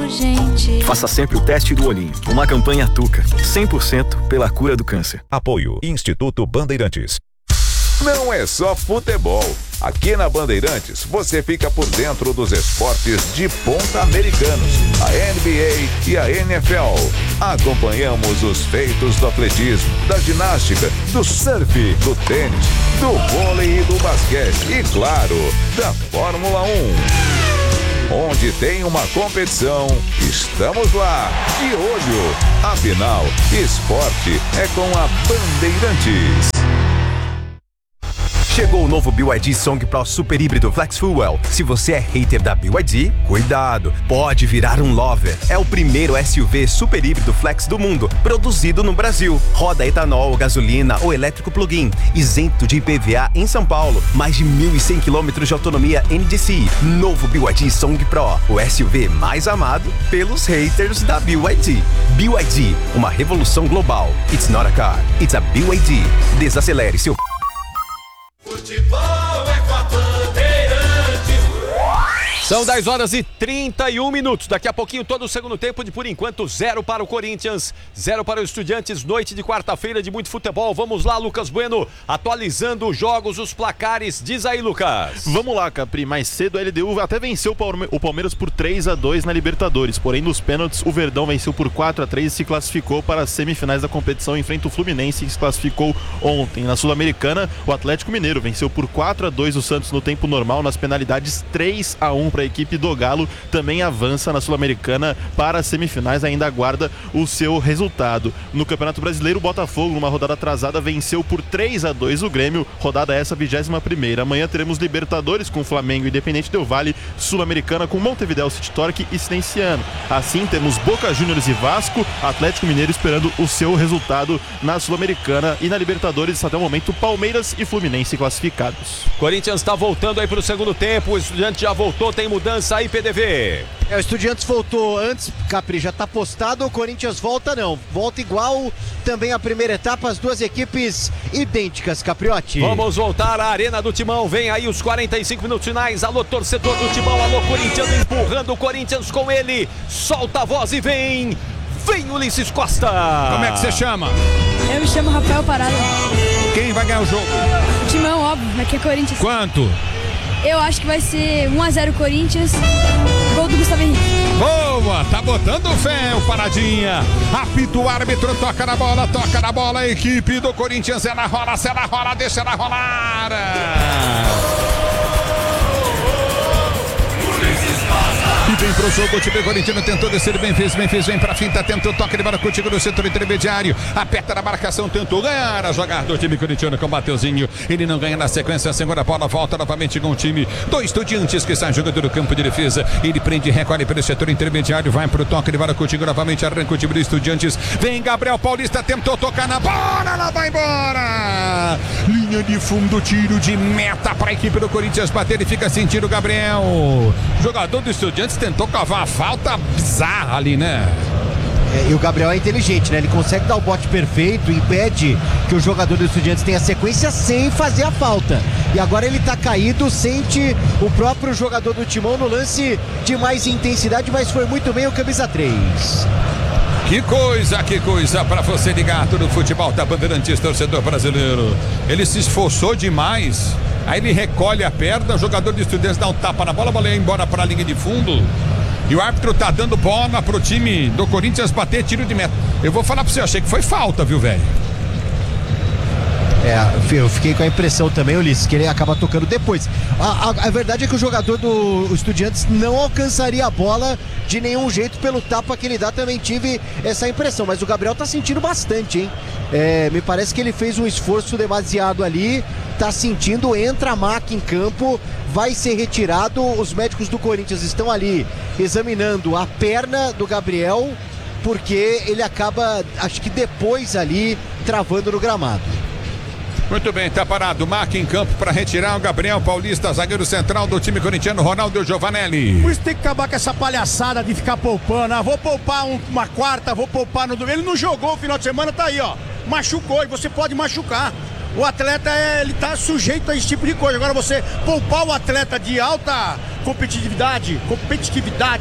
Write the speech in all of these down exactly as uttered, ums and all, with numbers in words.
gente. Faça sempre o teste do olhinho. Uma campanha Tuca, cem por cento pela cura do câncer. Apoio Instituto Bandeirantes. Não é só futebol. Aqui na Bandeirantes, você fica por dentro dos esportes de ponta americanos, a N B A e a N F L. Acompanhamos os feitos do atletismo, da ginástica, do surf, do tênis, do vôlei e do basquete e, claro, da Fórmula um. Onde tem uma competição, estamos lá, de olho. Afinal, esporte é com a Bandeirantes. Chegou o novo B Y D Song Pro Super Híbrido Flex Fuel. Se você é hater da B Y D, cuidado, pode virar um lover. É o primeiro S U V super híbrido flex do mundo, produzido no Brasil. Roda etanol, gasolina ou elétrico plug-in, isento de I P V A em São Paulo. Mais de mil e cem quilômetros de autonomia N D C I. Novo B Y D Song Pro, o S U V mais amado pelos haters da B Y D. B Y D, uma revolução global. It's not a car, it's a B Y D. Desacelere seu... Futebol é com a Bandeirantes. São dez horas e trinta e um minutos. Daqui a pouquinho todo o segundo tempo de, por enquanto, zero para o Corinthians, zero para os Estudiantes. Noite de quarta-feira de muito futebol. Vamos lá, Lucas Bueno, atualizando os jogos, os placares. Diz aí, Lucas. Vamos lá, Capri. Mais cedo a L D U até venceu o Palmeiras por três a dois na Libertadores. Porém, nos pênaltis, o Verdão venceu por quatro a três e se classificou para as semifinais da competição. Enfrenta o Fluminense, que se classificou ontem. Na Sul-Americana, o Atlético Mineiro venceu por quatro a dois o Santos no tempo normal. Nas penalidades, três a um para a equipe do Galo. Também avança na Sul-Americana para as semifinais, ainda aguarda o seu resultado. No Campeonato Brasileiro, o Botafogo, numa rodada atrasada, venceu por três a dois o Grêmio, rodada essa vigésima primeira. Amanhã teremos Libertadores com Flamengo e Independente Del Valle, Sul-Americana com Montevideo City Torque e Cidenciano. Assim temos Boca Juniors e Vasco, Atlético Mineiro esperando o seu resultado na Sul-Americana, e na Libertadores até o momento Palmeiras e Fluminense classificados. Corinthians está voltando aí para o segundo tempo, o Estudiante já voltou, tem mudança aí, P D V. É, o Estudiantes voltou antes, Capri, já tá postado, o Corinthians volta não, volta igual também a primeira etapa, as duas equipes idênticas, Capriotti. Vamos voltar à Arena do Timão, vem aí os quarenta e cinco minutos finais, alô torcedor do Timão, alô corintiano, empurrando o Corinthians com ele, solta a voz e vem, vem Ulisses Costa. Como é que você chama? Eu me chamo Rafael Parada. Quem vai ganhar o jogo? O Timão, óbvio, aqui é Corinthians. Quanto? Eu acho que vai ser um a zero Corinthians, gol do Gustavo Henrique. Boa, tá botando fé o Paradinha. Apita o árbitro, toca na bola, toca na bola. A equipe do Corinthians, ela rola, se ela rola, deixa ela rolar. E vem pro jogo, o time corintiano tentou descer, bem fez, bem fez, vem pra finta, tentou, toque de bola contigo no setor intermediário, aperta na marcação, tentou ganhar a jogada do time corintiano com o Mateuzinho, ele não ganha na sequência, a segunda bola, volta novamente com o time do Estudiantes, que está jogando no campo de defesa, ele prende, recolhe pelo setor intermediário, vai pro toque de bola contigo novamente, arranca o time do Estudiantes, vem Gabriel Paulista, tentou tocar na bola, ela vai embora, linha de fundo, tiro de meta pra equipe do Corinthians bater, e fica sentindo o Gabriel, jogador do Estudiantes tentou cavar a falta bizarra ali, né? É, e o Gabriel é inteligente, né? Ele consegue dar o bote perfeito, impede que o jogador do Estudiantes tenha sequência sem fazer a falta. E agora ele tá caído, sente o próprio jogador do Timão no lance de mais intensidade, mas foi muito bem o camisa três. Que coisa, que coisa pra você ligar tudo no futebol da Bandeirantes, torcedor brasileiro. Ele se esforçou demais. Aí ele recolhe a perna, o jogador de Estudiantes dá um tapa na bola, a bola ia embora para a linha de fundo. E o árbitro tá dando bola pro time do Corinthians bater tiro de meta. Eu vou falar pra você, eu achei que foi falta, viu, velho? É, eu fiquei com a impressão também, Ulisses, que ele acaba tocando depois. A, a, a verdade é que o jogador do Estudiantes não alcançaria a bola de nenhum jeito pelo tapa que ele dá, também tive essa impressão. Mas o Gabriel tá sentindo bastante, hein? É, me parece que ele fez um esforço demasiado ali, tá sentindo, entra a Maca em campo, vai ser retirado. Os médicos do Corinthians estão ali examinando a perna do Gabriel, porque ele acaba, acho que depois ali, travando no gramado. Muito bem, tá parado, marca em campo para retirar o Gabriel Paulista, zagueiro central do time corintiano, Ronaldo Giovanelli. Por isso tem que acabar com essa palhaçada de ficar poupando, ah, vou poupar um, uma quarta, vou poupar no domingo. Ele não jogou o final de semana, tá aí, ó, machucou, e você pode machucar. O atleta, é, ele tá sujeito a esse tipo de coisa. Agora você poupar o atleta de alta competitividade, competitividade,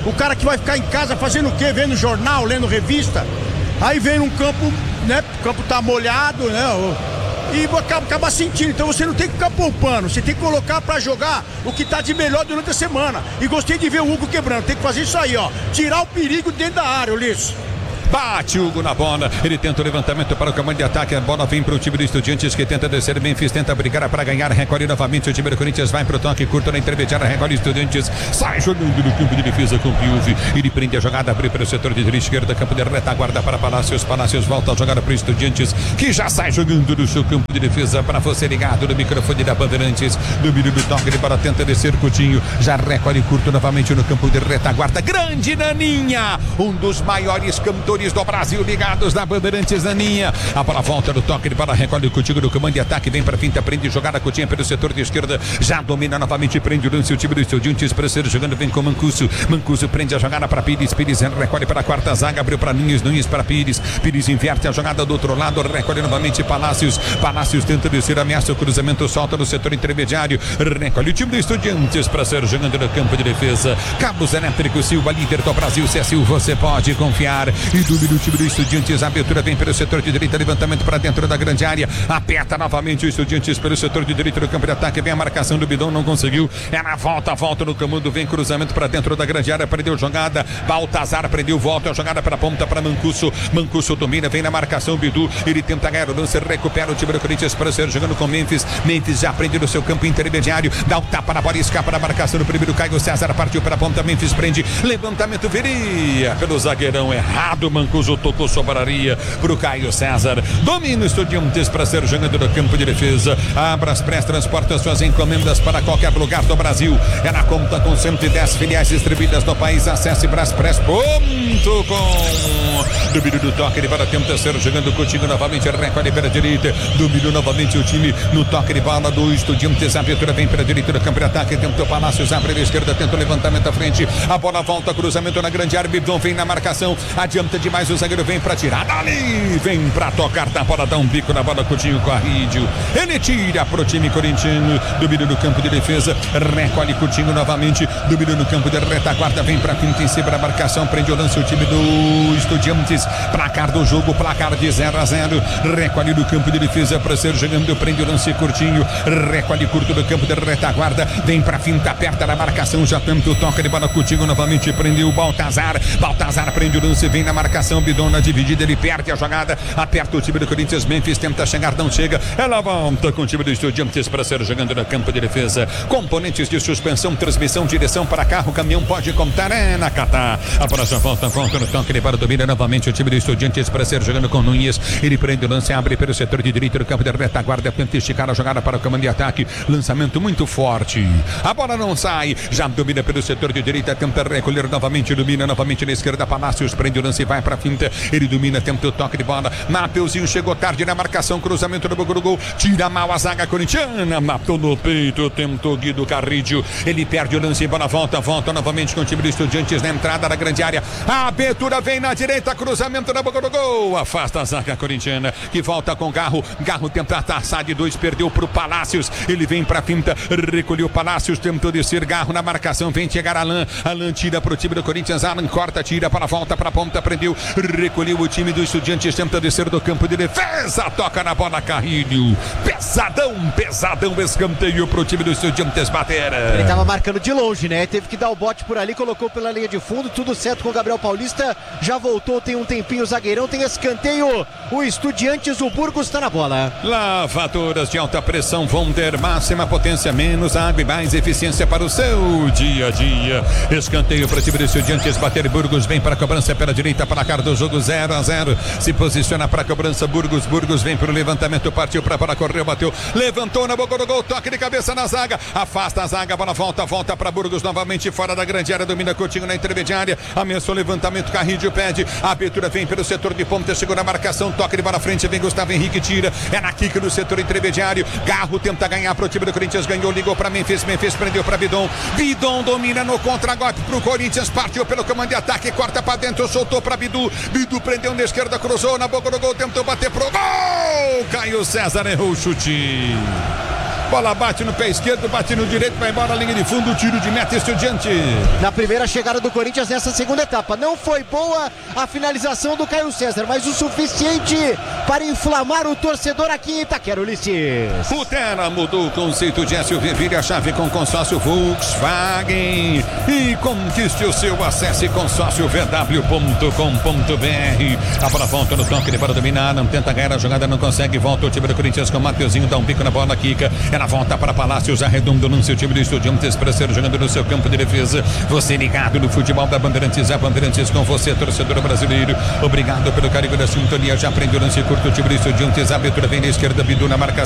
O cara que vai ficar em casa fazendo o quê? Vendo jornal, lendo revista. Aí vem num campo, né? O campo tá molhado, né? E acaba, acaba sentindo. Então você não tem que ficar poupando. Você tem que colocar pra jogar o que tá de melhor durante a semana. E gostei de ver o Hugo quebrando. Tem que fazer isso aí, ó. Tirar o perigo dentro da área, Ulisses. Bate Hugo na bola, ele tenta o levantamento para o comando de ataque, a bola vem para o time do Estudiantes que tenta descer, Memphis tenta brigar para ganhar, recolhe novamente o time do Corinthians, vai para o toque curto na intermediária, recolhe Estudiantes, sai jogando no campo de defesa com Piuvi, ele prende a jogada, abre para o setor de direita esquerda, campo de retaguarda para Palácios, Palácios volta a jogada para o Estudiantes, que já sai jogando no seu campo de defesa, para você ligado no microfone da Bandeirantes, domínio do toque, ele para tenta descer, Coutinho, já recolhe curto novamente no campo de retaguarda, grande Naninha, um dos maiores cantores do Brasil ligados na Bandeirantes, Naninha. A bola volta no toque, ele para recolhe contigo no comando de ataque, vem para finta, prende jogada, Coutinho pelo setor de esquerda, já domina novamente, prende o lance, o time do Estudiantes para ser jogando, vem com Mancuso, Mancuso prende a jogada para Pires, Pires recolhe para a quarta zaga, abriu para Nunes, Nunes para Pires, Pires inverte a jogada do outro lado, recolhe novamente Palácios, Palácios tenta descer, ameaça o cruzamento, solta no setor intermediário, recolhe o time do Estudiantes para ser jogando no campo de defesa, Cabos Elétricos, Silva, líder do Brasil, se é Silva, você pode confiar, e domina o time do Estudiantes, a abertura vem pelo setor de direita, levantamento para dentro da grande área, aperta novamente o Estudiantes pelo setor de direita do campo de ataque, vem a marcação do Bidon, não conseguiu, é na volta, volta no comando, vem cruzamento para dentro da grande área, perdeu jogada, Baltazar prendeu, volta a jogada para a ponta para Mancuso, Mancuso domina, vem na marcação, Bidu, ele tenta ganhar o lance, recupera o time do Corinthians para ser jogando com Memphis, Memphis já prende no seu campo intermediário, dá o tapa na bola, escapa na marcação do primeiro, Caio César partiu para a ponta, Memphis prende, levantamento viria pelo zagueirão errado, Mancuso tocou, sobraria pro Caio César, domina o Estudiantes para ser jogando no campo de defesa, Abras Press transporta suas encomendas para qualquer lugar do Brasil, é na conta com cento e dez filiais distribuídas no país, acesse braspress ponto com, domínio do toque, ele vai tentar ser jogando contigo novamente, recolhe pela direita, domínio novamente o time no toque de bola do Estudiantes, a abertura vem pela direita do campo de ataque, tentou Palácios, abre a esquerda, tenta o levantamento à frente, a bola volta, cruzamento na grande área, Bidon vem na marcação, adianta demais, o zagueiro vem pra tirar dali, vem pra tocar na bola, dá um bico na bola, Coutinho com a Rídio, ele tira pro time corintiano, domínio no campo de defesa, recolhe Coutinho novamente, domínio no campo de retaguarda, vem pra finta em cima da marcação, prende o lance o time do Estudiantes, placar do jogo, placar de zero a zero, recolhe no campo de defesa pra ser jogando, prende o lance Coutinho, recolhe curto no campo de retaguarda, vem pra finta, aperta na marcação, já tanto toca de bola, Coutinho novamente, prendeu o Baltazar, Baltazar prende o lance, vem na marcação, Bidon na dividida, ele perde a jogada, aperta o time do Corinthians, Memphis tenta chegar, não chega, ela volta com o time do Estudiantes para ser jogando no campo de defesa, componentes de suspensão, transmissão, direção para carro, caminhão pode contar, é na Catar, a próxima volta, volta no toque, ele para domina novamente o time do Estudiantes para ser jogando com Nunes, ele prende o lance, abre pelo setor de direita do campo de retaguarda, tenta esticar a jogada para o comando de ataque, lançamento muito forte, a bola não sai, já domina pelo setor de direita, tenta recolher novamente, domina novamente na esquerda, Palácios prende o lance, vai para a finta, ele domina, tenta o toque de bola, Mateuzinho chegou tarde na marcação, cruzamento do gol, tira mal a zaga corintiana, matou no peito, tentou Guido Carrídio, ele perde o lance, bola volta, volta novamente com o time do Estudiantes na entrada da grande área, a abertura vem na direita, cruzamento na boca do gol, afasta a zaga corintiana, que volta com Garro, Garro tenta taçar de dois, perdeu pro Palácios, ele vem pra finta, recolheu Palácios, tentou descer, Garro na marcação, vem chegar Alan, Alan tira pro time do Corinthians, Alan corta, tira para a volta, pra ponta, prendeu, recolheu o time do Estudiantes, tenta descer do campo de defesa, toca na bola Carrilho, pesadão, pesadão, escanteio pro time do Estudiantes bater. Ele tava marcando de longe, né? Teve que dar o bote por ali, colocou pela linha de fundo, tudo certo com o Gabriel Paulista, já voltou, tem um tempinho o zagueirão, tem escanteio, o Estudiantes, o Burgos tá na bola. Lavadoras de alta pressão Vonder, máxima potência, menos água e mais eficiência para o seu dia a dia. Escanteio para o time do Estudiantes bater, Burgos vem para a cobrança pela direita, placar do jogo zero a zero, se posiciona para a cobrança, Burgos, Burgos vem para o levantamento, partiu para a bola, correu, bateu, levantou na boca do gol, toque de cabeça na zaga, afasta a zaga, bola volta, volta para Burgos novamente, fora da grande área, domina Coutinho na intermediária, ameaçou o levantamento, Carrídio pede, a abertura vem pelo setor de ponta, chegou na marcação, toque de bola à frente, vem Gustavo Henrique, tira, é na quica no setor intermediário, Garro tenta ganhar para o time do Corinthians, ganhou, ligou para Memphis, Memphis prendeu para Bidon, Bidon domina no contra-golpe para o Corinthians, partiu pelo comando de ataque, corta para dentro, soltou para Bidu, Bidu prendeu na esquerda, cruzou na boca do gol, tentou bater pro gol, Caio César errou o chute. Bola bate no pé esquerdo, bate no direito, vai embora a linha de fundo, tiro de meta Estudiante. Na primeira chegada do Corinthians nessa segunda etapa. Não foi boa a finalização do Caio César, mas o suficiente para inflamar o torcedor aqui em Itaquera, Ulisses. O Terra mudou o conceito de S U V, vire a chave com consórcio Volkswagen e conquiste o seu. Acesse consórcio v w ponto com ponto b r. A bola volta no toque, ele para dominar, não tenta ganhar a jogada, não consegue, volta o time do Corinthians com o Mateuzinho, dá um bico na bola, quica, ela volta para Palácios, arredondo no seu time do Estudiantes para ser jogando no seu campo de defesa. Você ligado no futebol da Bandeirantes, a Bandeirantes com você, torcedor brasileiro. Obrigado pelo carinho da sintonia, já aprendeu lance curto, o time do Estudiantes, a abertura vem na esquerda, Bidu na marcação.